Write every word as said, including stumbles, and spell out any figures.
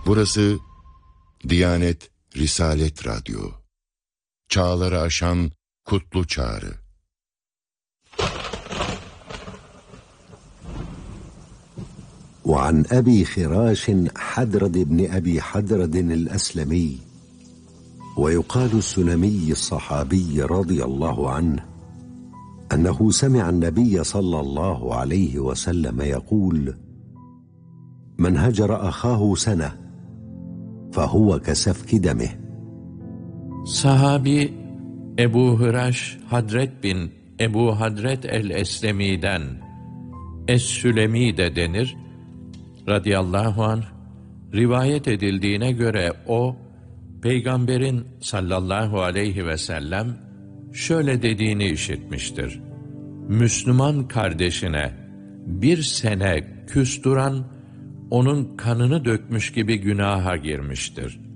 Burası Diyanet Risalet Radyo. Çağları aşan kutlu çağrı. وعن أبي خراش حدرد بن أبي حدرد الأسلمي ويقال السلمي الصحابي رضي الله عنه أنه سمع النبي صلى الله عليه وسلم يقول: من هجر أخاه سنة فهو كسفك دمه. Sahabi Ebu Hıraş Hadret bin Ebu Hadret el-Eslemi'den, Es-Sülemi de denir, radıyallahu anh, rivayet edildiğine göre o, Peygamberin sallallahu aleyhi ve sellem şöyle dediğini işitmiştir: Müslüman kardeşine bir sene küs duran, onun kanını dökmüş gibi günaha girmiştir.